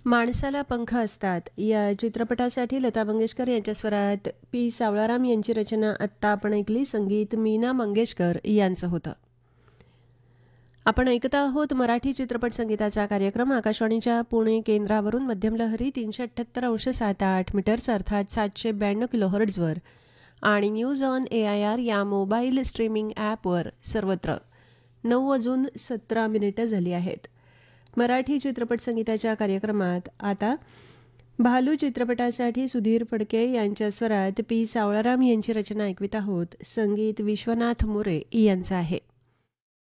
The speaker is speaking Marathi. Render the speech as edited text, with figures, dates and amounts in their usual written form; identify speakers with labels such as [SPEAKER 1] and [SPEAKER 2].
[SPEAKER 1] माणसाला पंख असतात या चित्रपटासाठी लता मंगेशकर यांच्या स्वरात पी सावळाराम यांची रचना आत्ता आपण ऐकली. संगीत मीना मंगेशकर यांचं होतं. आपण ऐकत आहोत मराठी चित्रपट संगीताचा कार्यक्रम आकाशवाणीच्या पुणे केंद्रावरून. मध्यम लहरी 378.78 मीटर्स अर्थात 792 किलोहर्ट्झवर आणि न्यूज ऑन AIR या मोबाईल स्ट्रीमिंग ॲपवर सर्वत्र 9:17 झाली आहेत. मराठी चित्रपट संगीताच्या कार्यक्रमात आता भालू चित्रपटासाठी सुधीर फडके यांच्या स्वरात पी सावळाराम यांची रचना ऐकवित आहोत. संगीत विश्वनाथ मोरे यांचं आहे.